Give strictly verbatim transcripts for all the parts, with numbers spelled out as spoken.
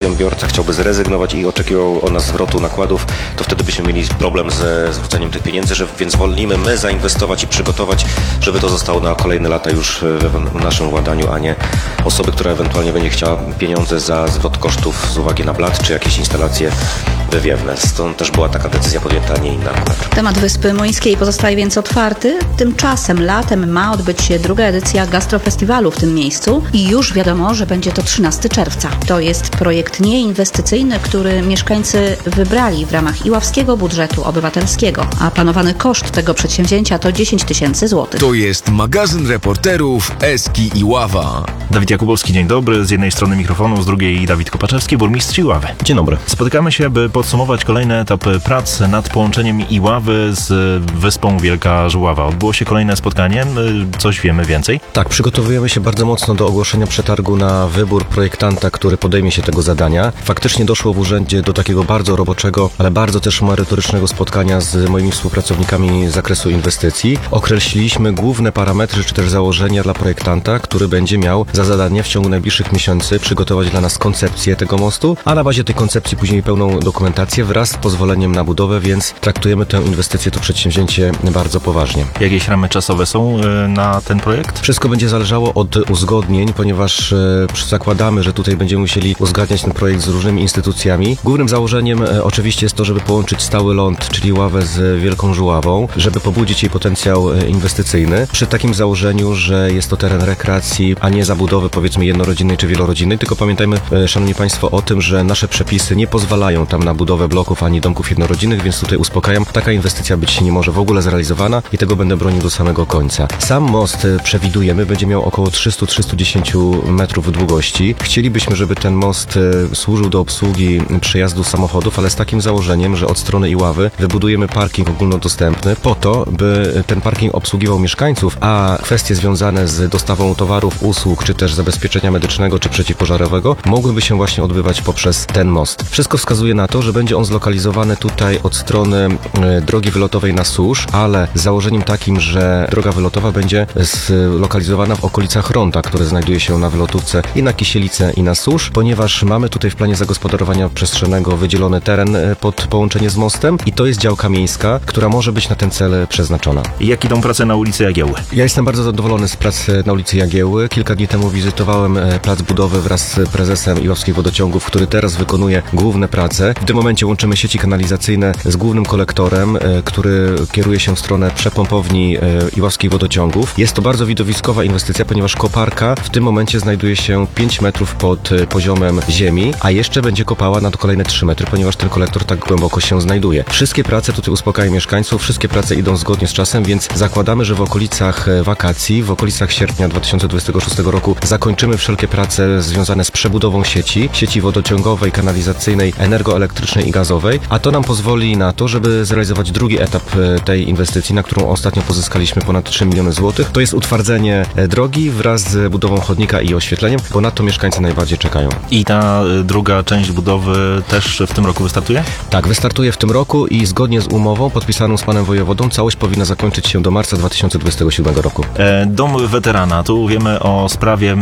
przedsiębiorca chciałby zrezygnować i oczekiwał od nas zwrotu nakładów, to wtedy byśmy mieli problem ze zwróceniem tych pieniędzy, że więc wolimy my zainwestować i przygotować, żeby to zostało na kolejne lata już w naszym władaniu, a nie osoby, która ewentualnie będzie chciała pieniądze za zwrot kosztów z uwagi na blat czy jakieś instalacje wywiewne. Stąd też była taka decyzja podjęta, a nie inna akurat. Temat Wyspy Młyńskiej pozostaje więc otwarty. Tymczasem latem ma odbyć się druga edycja Gastrofestiwalu w tym miejscu i już wiadomo, że będzie to trzynastego czerwca. To jest projekt nieinwestycyjny, który mieszkańcy wybrali w ramach iławskiego budżetu obywatelskiego, a planowany koszt tego przedsięwzięcia to dziesięć tysięcy złotych. To jest magazyn reporterów Eski Iława. Dawid Jakubowski, dzień dobry. Z jednej strony mikrofonu, z drugiej Dawid Kopaczewski, burmistrz Iławy. Dzień dobry. Spotykamy się, by podsumować kolejny etap prac nad połączeniem Iławy z Wyspą Wielka Żuława. Odbyło się kolejne spotkanie. Coś wiemy więcej? Tak, przygotowujemy się bardzo mocno do ogłoszenia przetargu na wybór projektanta, który podejmie się tego zadania. Faktycznie doszło w urzędzie do takiego bardzo roboczego, ale bardzo też merytorycznego spotkania z moimi współpracownikami z zakresu inwestycji. Określiliśmy główne parametry czy też założenia dla projektanta, który będzie miał za zadanie w ciągu najbliższych miesięcy przygotować dla nas koncepcję tego mostu, a na bazie tej koncepcji później pełną dokumentację wraz z pozwoleniem na budowę, więc traktujemy tę inwestycję, to przedsięwzięcie bardzo poważnie. Jakieś ramy czasowe są na ten projekt? Wszystko będzie zależało od uzgodnień, ponieważ e, zakładamy, że tutaj będziemy musieli uzgadniać ten projekt z różnymi instytucjami. Głównym założeniem e, oczywiście jest to, żeby połączyć stały ląd, czyli Iławę z Wielką Żuławą, żeby pobudzić jej potencjał e, inwestycyjny. Przy takim założeniu, że jest to teren rekreacji, a nie zabudowy powiedzmy jednorodzinnej czy wielorodzinnej, tylko pamiętajmy, e, szanowni państwo, o tym, że nasze przepisy nie pozwalają tam na budowę bloków ani domków jednorodzinnych, więc tutaj uspokajam, taka inwestycja być nie może w ogóle zrealizowana i tego będę bronił do samego końca. Sam most e, przewidujemy, będzie miał około trzysta do trzystu dziesięciu metrów długości. Chcielibyśmy, żeby ten most e, służył do obsługi przejazdu samochodów, ale z takim założeniem, że od strony Iławy wybudujemy parking ogólnodostępny po to, by ten parking obsługiwał mieszkańców, a kwestie związane z dostawą towarów, usług, czy też zabezpieczenia medycznego, czy przeciwpożarowego mogłyby się właśnie odbywać poprzez ten most. Wszystko wskazuje na to, że będzie on zlokalizowany tutaj od strony e, drogi wylotowej na Susz, ale z założeniem takim, że droga wylotowa będzie zlokalizowana w okolicach ronda, które znajduje się na wylotówce i na Kisielice i na Susz, ponieważ mamy tutaj w planie zagospodarowania przestrzennego wydzielony teren pod połączenie z mostem i to jest działka miejska, która może być na ten cel przeznaczona. I jak idą prace na ulicy Jagiełły? Ja jestem bardzo zadowolony z prac na ulicy Jagiełły. Kilka dni temu wizytowałem plac budowy wraz z prezesem Iławskich Wodociągów, który teraz wykonuje główne prace. W tym momencie łączymy sieci kanalizacyjne z głównym kolektorem, który kieruje się w stronę przepompowni Iławskich Wodociągów. Jest to bardzo widowiskowa inwestycja, ponieważ koparka w tym momencie znajduje się pięć metrów pod poziomem ziemi, a jeszcze będzie kopała na kolejne trzy metry, ponieważ ten kolektor tak głęboko się znajduje. Wszystkie prace, tutaj uspokajają mieszkańców, wszystkie prace idą zgodnie z czasem, więc zakładamy, że w okolicach wakacji, w okolicach sierpnia dwa tysiące dwudziestego szóstego roku zakończymy wszelkie prace związane z przebudową sieci, sieci wodociągowej, kanalizacyjnej, energoelektrycznej i gazowej, a to nam pozwoli na to, żeby zrealizować drugi etap tej inwestycji, na którą ostatnio pozyskaliśmy ponad trzy miliony złotych. To jest utwardzenie drogi wraz z budową chodnika i oświetleniem, bo na to mieszkańcy najbardziej czekają. I ta druga część budowy też w tym roku wystartuje? Tak, wystartuje w tym roku i zgodnie z umową podpisaną z panem wojewodą całość powinna zakończyć się do marca dwa tysiące dwudziestego siódmego roku. E, Dom weterana. Tu wiemy o sprawie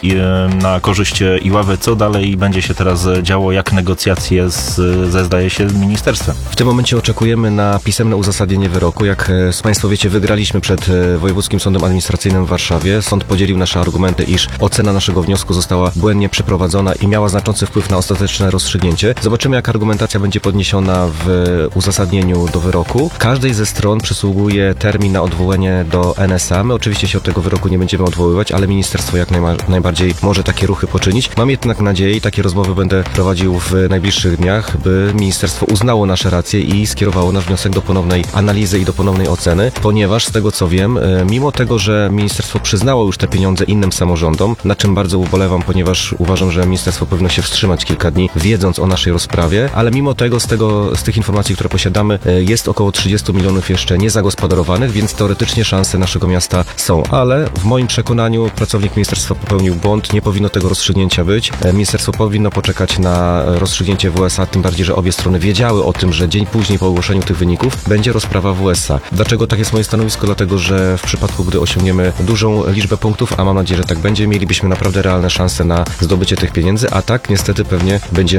e, na korzyść Iławy. Co dalej będzie się teraz działo? Jak negocjacje z, ze, zdaje się, z ministerstwem? W tym momencie oczekujemy na pisemne uzasadnienie wyroku. Jak e, państwo wiecie, wygraliśmy przed e, Wojewódzkim Sądem Administracyjnym w Warszawie. Sąd podzielił nasze argumenty, iż ocena naszego wniosku została błędnie przeprowadzona i miała znaczący wpływ na ostateczne rozstrzygnięcie. Zobaczymy, jak argumentacja będzie podniesiona w uzasadnieniu do wyroku. Każdej ze stron przysługuje termin na odwołanie do N S A. My oczywiście się od tego wyroku nie będziemy odwoływać, ale ministerstwo jak najma- najbardziej może takie ruchy poczynić. Mam jednak nadzieję i takie rozmowy będę prowadził w najbliższych dniach, by ministerstwo uznało nasze racje i skierowało nasz wniosek do ponownej analizy i do ponownej oceny, ponieważ z tego co wiem, mimo tego, że ministerstwo przyznało już te pieniądze innym samorządom, na czym bardzo ubolewam, ponieważ uważam, że ministerstwo powinno się wstrzymać kilka dni, wiedząc o naszej rozprawie, ale mimo tego z tego, z tych informacji, które posiadamy, jest około trzydzieści milionów jeszcze niezagospodarowanych, więc teoretycznie szanse naszego miasta są, ale w moim przekonaniu pracownik ministerstwa popełnił błąd, nie powinno tego rozstrzygnięcia być. Ministerstwo powinno poczekać na rozstrzygnięcie W S A, tym bardziej, że obie strony wiedziały o tym, że dzień później po ogłoszeniu tych wyników będzie rozprawa W S A. Dlaczego tak jest moje stanowisko? Dlatego, że w przypadku, gdy osiągniemy dużą liczbę punktów, a mam nadzieję, że tak będzie, mielibyśmy naprawdę realne szanse na zdobycie tych pieniędzy, a tak niestety pewnie będziemy